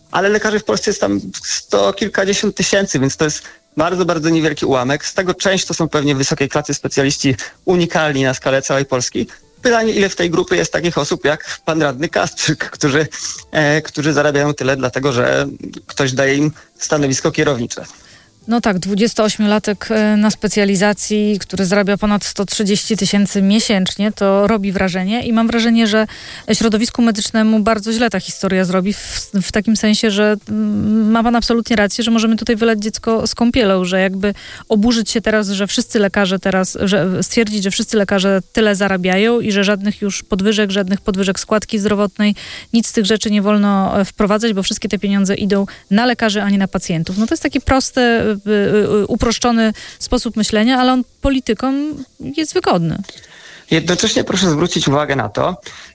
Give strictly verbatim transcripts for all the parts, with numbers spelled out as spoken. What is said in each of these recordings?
ale lekarzy w Polsce jest tam sto kilkadziesiąt tysięcy, więc to jest bardzo, bardzo niewielki ułamek. Z tego część to są pewnie wysokiej klasy specjaliści unikalni na skalę całej Polski. Pytanie, ile w tej grupie jest takich osób jak pan radny Kastrzyk, którzy, e, którzy zarabiają tyle, dlatego że ktoś daje im stanowisko kierownicze. No tak, dwudziestoośmiolatek na specjalizacji, który zarabia ponad sto trzydzieści tysięcy miesięcznie, to robi wrażenie i mam wrażenie, że środowisku medycznemu bardzo źle ta historia zrobi w, w takim sensie, że ma pan absolutnie rację, że możemy tutaj wylać dziecko z kąpielą, że jakby oburzyć się teraz, że wszyscy lekarze teraz, że stwierdzić, że wszyscy lekarze tyle zarabiają i że żadnych już podwyżek, żadnych podwyżek składki zdrowotnej, nic z tych rzeczy nie wolno wprowadzać, bo wszystkie te pieniądze idą na lekarzy, a nie na pacjentów. No to jest takie proste, uproszczony sposób myślenia, ale on politykom jest wygodny. Jednocześnie proszę zwrócić uwagę na to,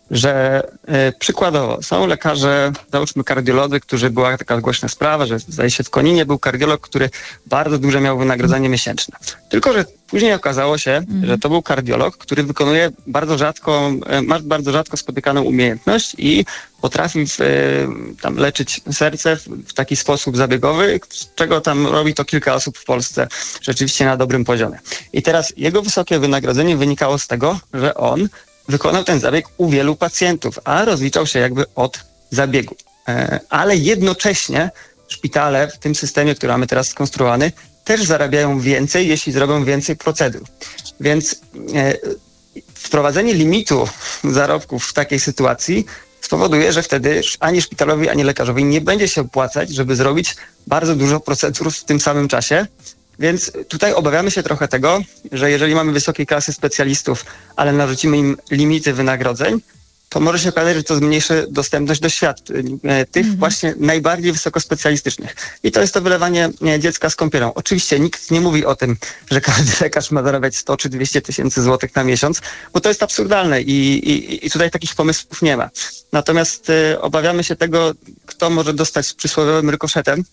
że e, przykładowo są lekarze, załóżmy kardiolodzy, którzy była taka głośna sprawa, że zdaje się w Koninie był kardiolog, który bardzo duże miał wynagrodzenie miesięczne. Tylko że później okazało się, mm. że to był kardiolog, który wykonuje bardzo rzadko, e, ma bardzo rzadko spotykaną umiejętność i potrafi w, e, tam leczyć serce w, w taki sposób zabiegowy, z czego tam robi to kilka osób w Polsce rzeczywiście na dobrym poziomie. I teraz jego wysokie wynagrodzenie wynikało z tego, że on wykonał ten zabieg u wielu pacjentów, a rozliczał się jakby od zabiegu. E, ale jednocześnie szpitale w tym systemie, który mamy teraz skonstruowany, też zarabiają więcej, jeśli zrobią więcej procedur. Więc e, wprowadzenie limitu zarobków w takiej sytuacji spowoduje, że wtedy ani szpitalowi, ani lekarzowi nie będzie się opłacać, żeby zrobić bardzo dużo procedur w tym samym czasie. Więc tutaj obawiamy się trochę tego, że jeżeli mamy wysokiej klasy specjalistów, ale narzucimy im limity wynagrodzeń, to może się okazać, że to zmniejszy dostępność do świadczeń, tych mhm. właśnie najbardziej wysokospecjalistycznych. I to jest to wylewanie dziecka z kąpielą. Oczywiście nikt nie mówi o tym, że każdy lekarz ma zarabiać sto czy dwieście tysięcy złotych na miesiąc, bo to jest absurdalne i, i, i tutaj takich pomysłów nie ma. Natomiast y, obawiamy się tego, kto może dostać z przysłowiowym rykoszetem,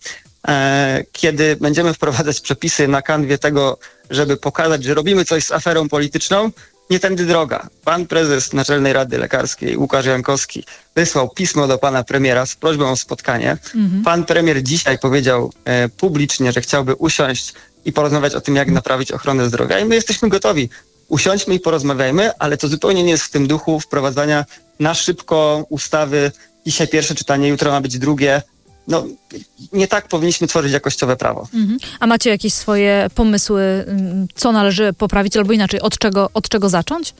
e, kiedy będziemy wprowadzać przepisy na kanwie tego, żeby pokazać, że robimy coś z aferą polityczną. Nie tędy droga. Pan prezes Naczelnej Rady Lekarskiej, Łukasz Jankowski, wysłał pismo do pana premiera z prośbą o spotkanie. Mhm. Pan premier dzisiaj powiedział e, publicznie, że chciałby usiąść i porozmawiać o tym, jak naprawić ochronę zdrowia. I my jesteśmy gotowi. Usiądźmy i porozmawiajmy, ale to zupełnie nie jest w tym duchu wprowadzania na szybko ustawy. Dzisiaj pierwsze czytanie, jutro ma być drugie. No, nie tak powinniśmy tworzyć jakościowe prawo. Mhm. A macie jakieś swoje pomysły, co należy poprawić, albo inaczej, od czego, od czego zacząć?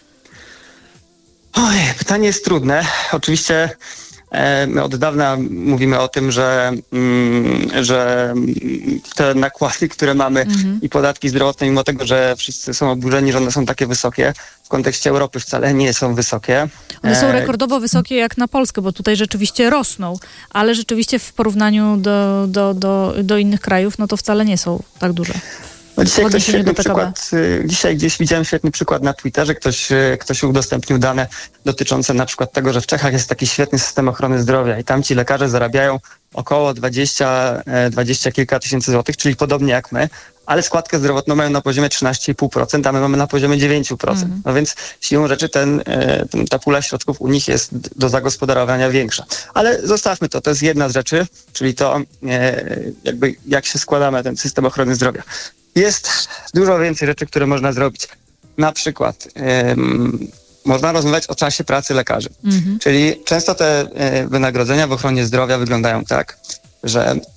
Oj, pytanie jest trudne. Oczywiście e, my od dawna mówimy o tym, że, mm, że te nakłady, które mamy mhm. i podatki zdrowotne, mimo tego, że wszyscy są oburzeni, że one są takie wysokie, w kontekście Europy wcale nie są wysokie. One są rekordowo wysokie jak na Polskę, bo tutaj rzeczywiście rosną, ale rzeczywiście w porównaniu do, do, do, do innych krajów, no to wcale nie są tak duże. No dzisiaj, ktoś świetny przykład, dzisiaj gdzieś widziałem świetny przykład na Twitterze, ktoś, ktoś udostępnił dane dotyczące na przykład tego, że w Czechach jest taki świetny system ochrony zdrowia i tam ci lekarze zarabiają około dwadzieścia, dwadzieścia kilka tysięcy złotych, czyli podobnie jak my, ale składkę zdrowotną mają na poziomie trzynaście i pół procent, a my mamy na poziomie dziewięć procent. Mm. No więc siłą rzeczy ten, ten, ta pula środków u nich jest do zagospodarowania większa. Ale zostawmy to, to jest jedna z rzeczy, czyli to jakby jak się składa na ten system ochrony zdrowia. Jest dużo więcej rzeczy, które można zrobić. Na przykład ym, można rozmawiać o czasie pracy lekarzy. Mm-hmm. Czyli często te y, wynagrodzenia w ochronie zdrowia wyglądają tak, że, y,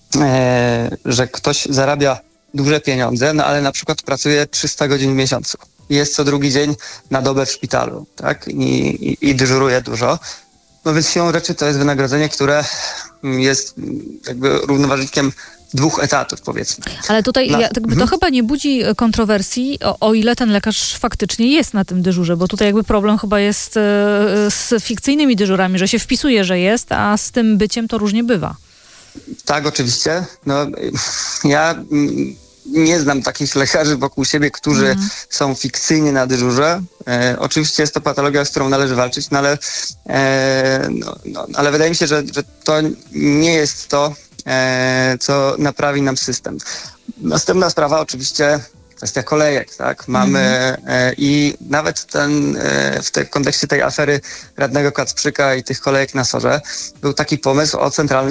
że ktoś zarabia duże pieniądze, no ale na przykład pracuje trzysta godzin w miesiącu. Jest co drugi dzień na dobę w szpitalu, tak? I, i, i dyżuruje dużo. No więc siłą rzeczy to jest wynagrodzenie, które jest jakby równoważnikiem dwóch etatów, powiedzmy. Ale tutaj na... ja, jakby to chyba nie budzi kontrowersji, o, o ile ten lekarz faktycznie jest na tym dyżurze, bo tutaj jakby problem chyba jest e, z fikcyjnymi dyżurami, że się wpisuje, że jest, a z tym byciem to różnie bywa. Tak, oczywiście. No, ja nie znam takich lekarzy wokół siebie, którzy mm. są fikcyjnie na dyżurze. E, oczywiście jest to patologia, z którą należy walczyć, no ale, e, no, no, ale wydaje mi się, że, że to nie jest to, e, co naprawi nam system. Następna sprawa oczywiście kwestia kolejek, tak? Mamy mm. e, i nawet ten, e, w te, kontekście tej afery radnego Kacprzyka i tych kolejek na Sorze był taki pomysł o centralnym